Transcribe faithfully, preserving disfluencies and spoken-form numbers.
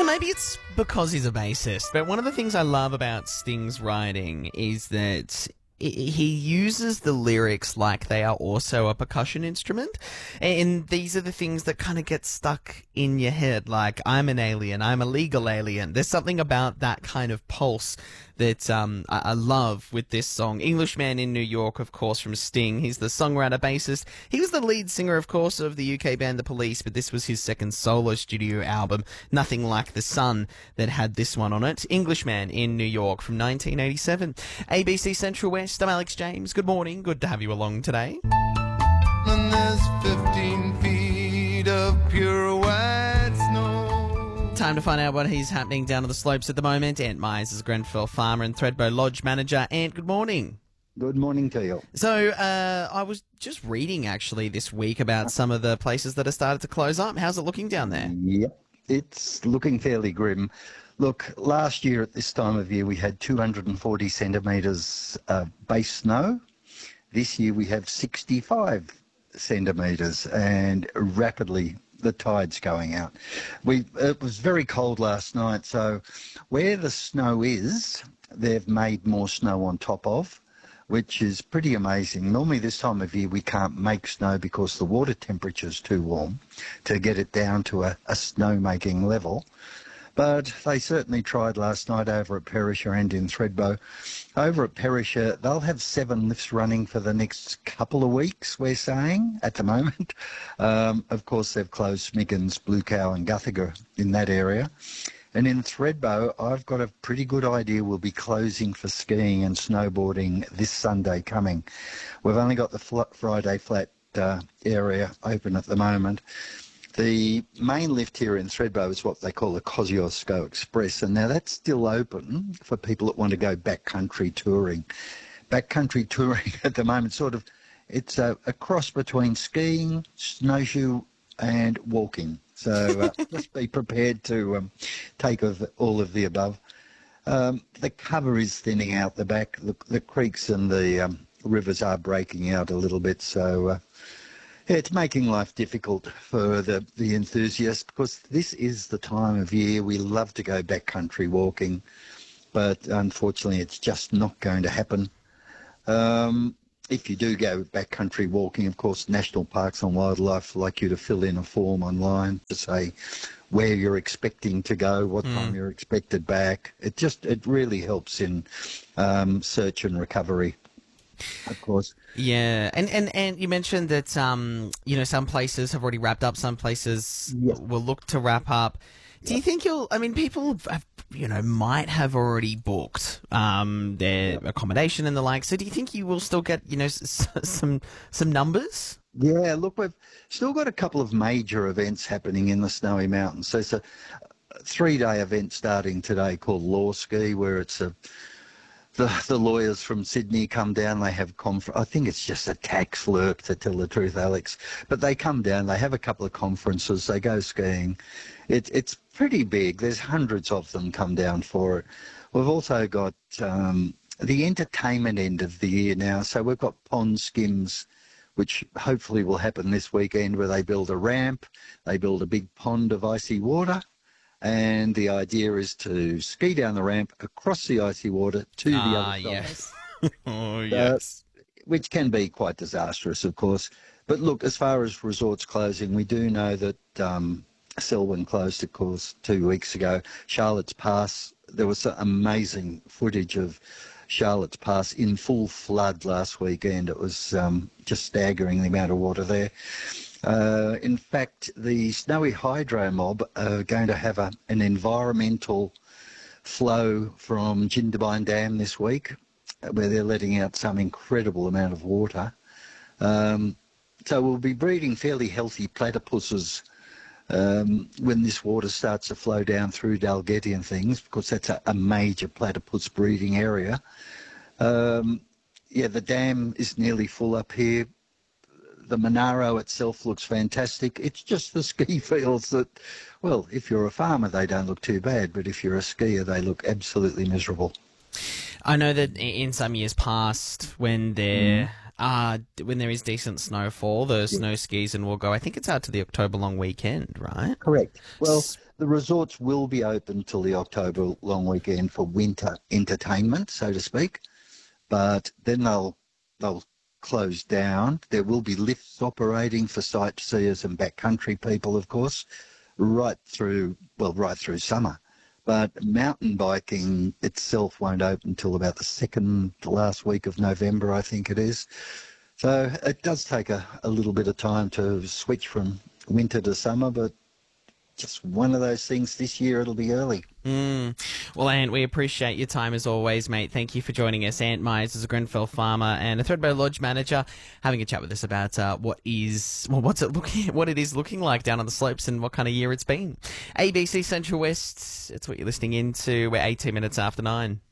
maybe it's because he's a bassist, but one of the things I love about Sting's writing is that i- he uses the lyrics like they are also a percussion instrument, and these are the things that kind of get stuck in your head, like, I'm an alien, I'm a legal alien. There's something about that kind of pulse that um, I-, I love with this song. Englishman in New York, of course, from Sting. He's the songwriter, bassist. He was the lead singer, of course, of the U K band The Police, but this was his second solo studio album, Nothing Like the Sun, that had this one on it. Englishman in New York from nineteen eighty-seven. A B C Central West, I'm Alex James. Good morning. Good to have you along today. And there's fifteen feet of pure white snow. Time to find out what is happening down on the slopes at the moment. Ant Myers is a Grenfell farmer and Thredbo Lodge manager. Ant, good morning. Good morning to you. So, uh, I was just reading actually this week about some of the places that have started to close up. How's it looking down there? Yep, it's looking fairly grim. Look, last year at this time of year we had two hundred forty centimetres of base snow. This year we have sixty-five centimetres, and rapidly the tide's going out. We It was very cold last night, so where the snow is, they've made more snow on top of, which is pretty amazing. Normally this time of year we can't make snow because the water temperature's too warm to get it down to a, a snow-making level. But they certainly tried last night over at Perisher and in Thredbo. Over at Perisher, they'll have seven lifts running for the next couple of weeks, we're saying, at the moment. Um, of course, they've closed Smiggins, Blue Cow and Guthaga in that area. And in Thredbo, I've got a pretty good idea we'll be closing for skiing and snowboarding this Sunday coming. We've only got the fl- Friday flat uh, area open at the moment. The main lift here in Thredbo is what they call the Kosciuszko Express, and now that's still open for people that want to go backcountry touring. Backcountry touring at the moment, sort of, it's a, a cross between skiing, snowshoe and walking. So uh, just be prepared to um, take of all of the above. Um, the cover is thinning out the back. The, the creeks and the um, rivers are breaking out a little bit, so uh, yeah, it's making life difficult for the, the enthusiasts, because this is the time of year we love to go backcountry walking, but unfortunately it's just not going to happen. Um, if you do go backcountry walking, of course, National Parks and Wildlife like you to fill in a form online to say where you're expecting to go, what Mm. time you're expected back. It just, it really helps in um, search and recovery, of course. Yeah, and, and, and you mentioned that, um, you know, some places have already wrapped up, some places Yes. will look to wrap up. Do you think you'll, I mean, people have, you know, might have already booked um, their accommodation and the like, so do you think you will still get, you know, s- s- some some numbers? Yeah, look, we've still got a couple of major events happening in the Snowy Mountains. So it's a three-day event starting today called Law Ski, where it's a the the lawyers from Sydney come down. They have confer- I think it's just a tax flirt, to tell the truth, Alex. But they come down. They have a couple of conferences. They go skiing. It, it's pretty big. There's hundreds of them come down for it. We've also got um, the entertainment end of the year now. So we've got Pond Skims, which hopefully will happen this weekend, where they build a ramp, they build a big pond of icy water, and the idea is to ski down the ramp across the icy water to the Ah, other side. yes. Oh, Uh, which can be quite disastrous, of course. But look, as far as resorts closing, we do know that um, Selwyn closed, of course, two weeks ago. Charlotte's Pass, there was some amazing footage of Charlotte's Pass in full flood last weekend. It was um, just staggering, the amount of water there. Uh, in fact, the Snowy Hydro Mob are going to have a, an environmental flow from Jindabyne Dam this week, where they're letting out some incredible amount of water. Um, so we'll be breeding fairly healthy platypuses um, when this water starts to flow down through Dalgety and things, because that's a, a major platypus breeding area. Um, yeah, the dam is nearly full up here. The Monaro itself looks fantastic. It's just the ski fields that, well, if you're a farmer, they don't look too bad, but if you're a skier, they look absolutely miserable. I know that i- in some years past, when there uh, when there is decent snowfall, the snow skis and will go. I think it's out to the October long weekend, right? Correct. Well, the resorts will be open till the October long weekend for winter entertainment, so to speak, but then they'll they'll close down. There will be lifts operating for sightseers and backcountry people, of course, right through, well, right through summer. But mountain biking itself won't open until about the second to last week of November, I think it is. So it does take a, a little bit of time to switch from winter to summer, but just one of those things this year, it'll be early. Mm. Well, Ant, we appreciate your time as always, mate. Thank you for joining us. Ant Myers is a Grenfell farmer and a Threadbow Lodge manager, having a chat with us about uh, what is, well, what's it looking, what it is looking like down on the slopes and what kind of year it's been. A B C Central West, it's what you're listening into. We're eighteen minutes after nine.